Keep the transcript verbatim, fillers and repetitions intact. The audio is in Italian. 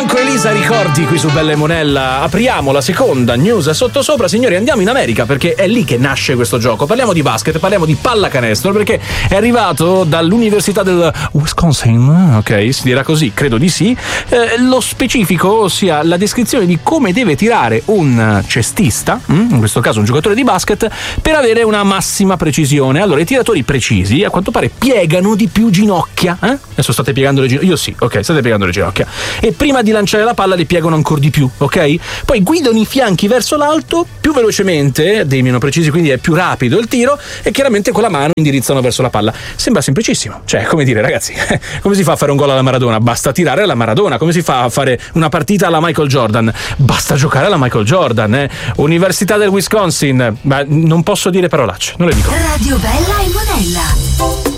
Franco Elisa, ricordi qui su Bella e Monella. Apriamo la seconda news sottosopra, signori. Andiamo in America perché è lì che nasce questo gioco. Parliamo di basket, parliamo di pallacanestro perché è arrivato dall'Università del Wisconsin, ok, si dirà così, credo di sì. Eh, lo specifico, ossia la descrizione di come deve tirare un cestista, in questo caso un giocatore di basket, per avere una massima precisione. Allora, i tiratori precisi a quanto pare piegano di più ginocchia. Eh? Adesso state piegando le ginocchia? Io sì, ok, state piegando le ginocchia. E prima di lanciare la palla le piegano ancora di più, ok? Poi guidano i fianchi verso l'alto più velocemente dei meno precisi, quindi è più rapido il tiro, e chiaramente con la mano indirizzano verso la palla. Sembra semplicissimo, cioè, come dire, ragazzi, come si fa a fare un gol alla Maradona? Basta tirare alla Maradona. Come si fa a fare una partita alla Michael Jordan? Basta giocare alla Michael Jordan, eh? Università del Wisconsin, ma non posso dire parolacce, non le dico. Radio Bella e Monella.